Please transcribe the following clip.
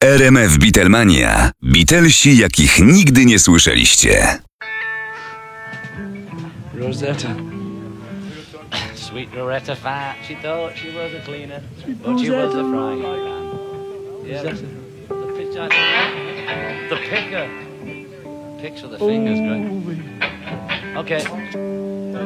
RMF Beatlemania. Beatlesi, jakich nigdy nie słyszeliście. Rosetta. Sweet Loretta Fat, she thought she was a cleaner, but she was a frying pan. Yeah, the picture. The picker. Picture the fingers, great. Okay.